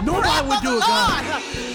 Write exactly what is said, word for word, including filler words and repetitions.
Nobody breath would of do the it, God. Lord.